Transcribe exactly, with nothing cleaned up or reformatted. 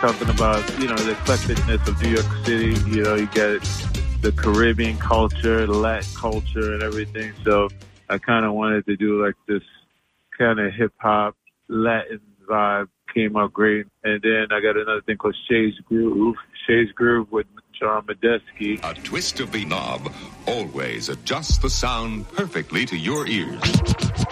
talking about, you know, the eclecticness of New York City. You know, you get the Caribbean culture, the Latin culture, and everything. So I kind of wanted to do like this kind of hip hop Latin vibe. Came out great. And then I got another thing called Shay's Groove. Shay's Groove with John Medeski. A twist of the knob always adjusts the sound perfectly to your ears.